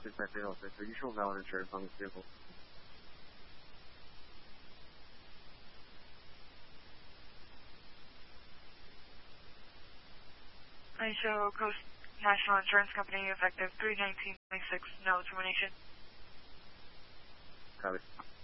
695 Are you showing valid insurance on this vehicle? I show Coast National Insurance Company effective 3/19/26, no termination. Copy.